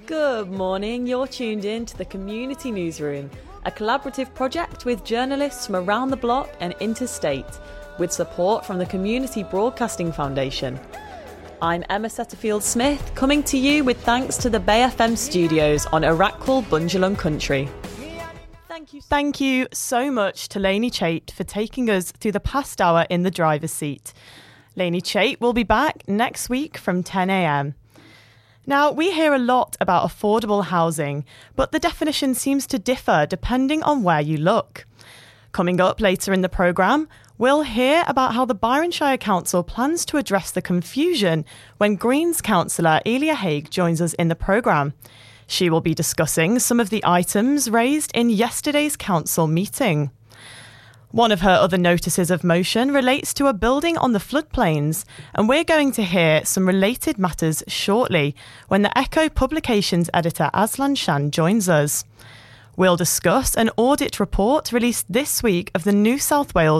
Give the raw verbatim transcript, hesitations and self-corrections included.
Good morning, you're tuned in to the Community Newsroom, a collaborative project with journalists from around the block and interstate, with support from the Community Broadcasting Foundation. I'm Emma Setterfield-Smith, coming to you with thanks to the Bay F M studios on Arakwal Bundjalung Country. Thank you. Thank you so much to Lainey Chait for taking us through the past hour in the driver's seat. Lainey Chait will be back next week from ten a.m. Now, we hear a lot about affordable housing, but the definition seems to differ depending on where you look. Coming up later in the programme, we'll hear about how the Byron Shire Council plans to address the confusion when Greens councillor Elia Haig joins us in the programme. She will be discussing some of the items raised in yesterday's council meeting. One of her other notices of motion relates to a building on the floodplains, and we're going to hear some related matters shortly when the Echo Publications editor Aslan Shan joins us. We'll discuss an audit report released this week of the New South Wales